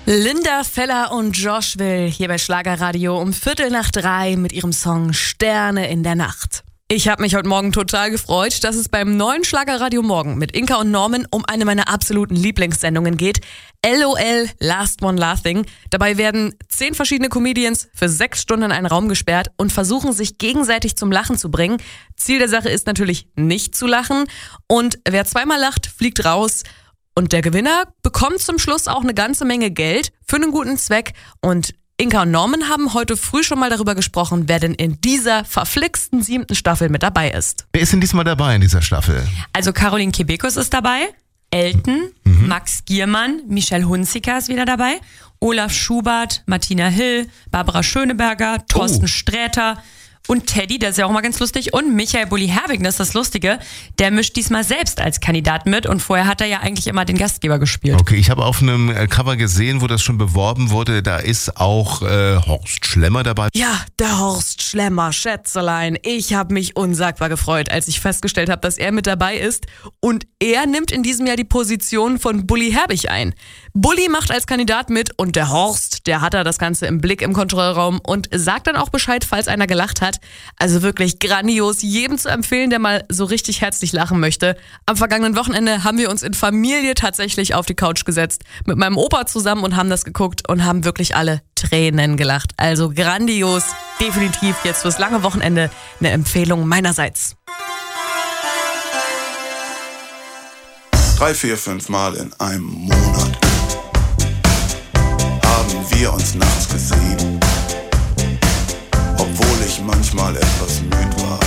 Linda Feller und Josh Will hier bei Schlagerradio um 2:45 mit ihrem Song Sterne in der Nacht. Ich habe mich heute Morgen total gefreut, dass es beim neuen Schlagerradio Morgen mit Inka und Norman um eine meiner absoluten Lieblingssendungen geht. LOL, Last One Laughing. Dabei werden 10 verschiedene Comedians für 6 Stunden in einen Raum gesperrt und versuchen, sich gegenseitig zum Lachen zu bringen. Ziel der Sache ist natürlich, nicht zu lachen. Und wer zweimal lacht, fliegt raus. Und der Gewinner bekommt zum Schluss auch eine ganze Menge Geld für einen guten Zweck. Und Inka und Norman haben heute früh schon mal darüber gesprochen, wer denn in dieser verflixten 7. Staffel mit dabei ist. Wer ist denn diesmal dabei in dieser Staffel? Also Caroline Kebekus ist dabei, Elton, Max Giermann, Michelle Hunziker ist wieder dabei, Olaf Schubert, Martina Hill, Barbara Schöneberger, Thorsten Sträter und Teddy, der ist ja auch mal ganz lustig, und Michael Bulli-Herbig, das ist das Lustige, der mischt diesmal selbst als Kandidat mit und vorher hat er ja eigentlich immer den Gastgeber gespielt. Okay, ich habe auf einem Cover gesehen, wo das schon beworben wurde, da ist auch Horst Schlemmer dabei. Ja, der Horst Schlemmer, Schätzelein. Ich habe mich unsagbar gefreut, als ich festgestellt habe, dass er mit dabei ist. Und er nimmt in diesem Jahr die Position von Bulli-Herbig ein. Bulli macht als Kandidat mit und der Horst, der hat da das Ganze im Blick im Kontrollraum und sagt dann auch Bescheid, falls einer gelacht hat. Also wirklich grandios, jedem zu empfehlen, der mal so richtig herzlich lachen möchte. Am vergangenen Wochenende haben wir uns in Familie tatsächlich auf die Couch gesetzt, mit meinem Opa zusammen und haben das geguckt und haben wirklich alle Tränen gelacht. Also grandios, definitiv jetzt fürs lange Wochenende eine Empfehlung meinerseits. 3, 4, 5 Mal in einem Monat haben wir uns nachts gesehen, obwohl ich manchmal etwas müde war.